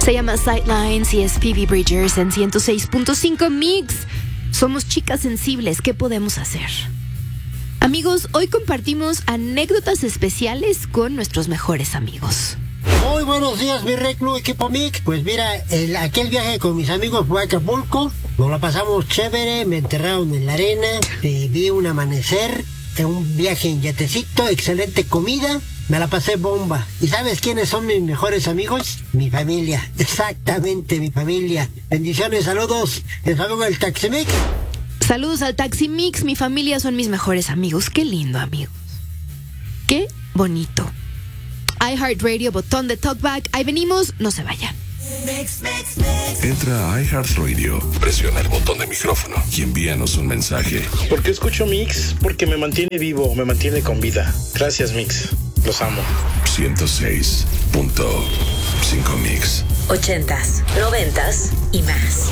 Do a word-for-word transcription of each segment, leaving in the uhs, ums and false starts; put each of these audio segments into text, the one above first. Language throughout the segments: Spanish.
Se llama Sightlines y es Phoebe Bridgers en ciento seis punto cinco Mix. Somos chicas sensibles, ¿qué podemos hacer? Amigos, hoy compartimos anécdotas especiales con nuestros mejores amigos. Muy buenos días, mi reclu equipo Mix. Pues mira, el, aquel viaje con mis amigos fue a Acapulco. Nos la pasamos chévere, me enterraron en la arena, eh, vi un amanecer, en un viaje en yatecito, excelente comida. Me la pasé bomba. ¿Y sabes quiénes son mis mejores amigos? Mi familia. Exactamente, mi familia. Bendiciones, saludos. Les hablo el Taxi Mix. Saludos al Taxi Mix. Mi familia son mis mejores amigos. Qué lindo, amigos. Qué bonito. iHeartRadio, botón de talkback. Ahí venimos, no se vayan. Entra a iHeartRadio, presiona el botón de micrófono y envíanos un mensaje. ¿Por qué escucho Mix? Porque me mantiene vivo, me mantiene con vida. Gracias, Mix. Los amo. ciento seis punto cinco Mix. Ochentas, noventas y más.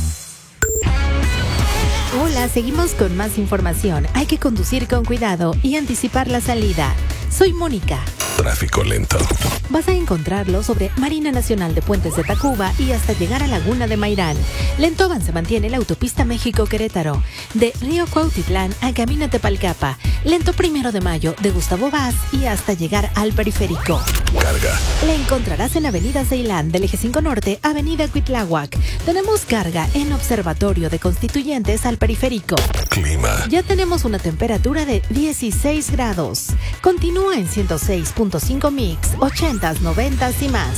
Hola, seguimos con más información. Hay que conducir con cuidado y anticipar la salida. Soy Mónica. Tráfico lento. Vas a encontrarlo sobre Marina Nacional de Puentes de Tacuba y hasta llegar a Laguna de Mairán. Lento avance mantiene la autopista México-Querétaro. De Río Cuautitlán a Camino Tepalcapa. Lento Primero de Mayo de Gustavo Vaz y hasta llegar al periférico. Carga. La encontrarás en Avenida Ceilán del Eje cinco Norte, Avenida Cuitláhuac. Tenemos carga en Observatorio de Constituyentes al periférico. Clima. Ya tenemos una temperatura de dieciséis grados. Continúa en ciento seis punto cinco Mix, ochentas, noventas y más.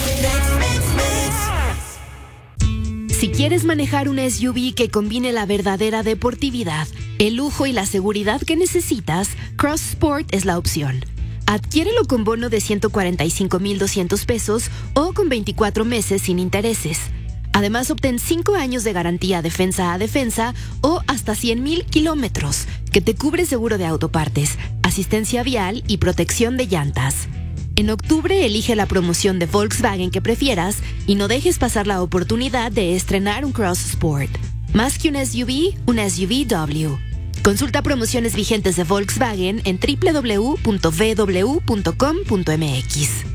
Si quieres manejar un S U V que combine la verdadera deportividad, el lujo y la seguridad que necesitas, Cross Sport es la opción. Adquiérelo con bono de ciento cuarenta y cinco mil doscientos pesos o con veinticuatro meses sin intereses. Además, obtén cinco años de garantía defensa a defensa o hasta cien mil kilómetros, que te cubre seguro de autopartes, asistencia vial y protección de llantas. En octubre, elige la promoción de Volkswagen que prefieras y no dejes pasar la oportunidad de estrenar un Cross Sport. Más que un S U V, un S U V W. Consulta promociones vigentes de Volkswagen en doble u doble u doble u punto com punto m x.